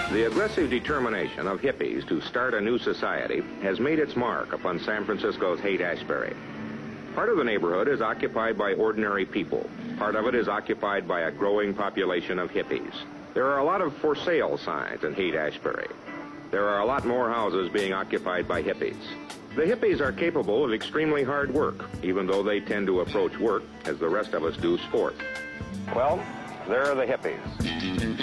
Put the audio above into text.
The aggressive determination of hippies to start a new society has made its mark upon San Francisco's Haight-Ashbury. Part of the neighborhood is occupied by ordinary people. Part of it is occupied by a growing population of hippies. There are a lot of for sale signs in Haight-Ashbury. There are a lot more houses being occupied by hippies. The hippies are capable of extremely hard work, even though they tend to approach work as the rest of us do sport. Well, there are the hippies.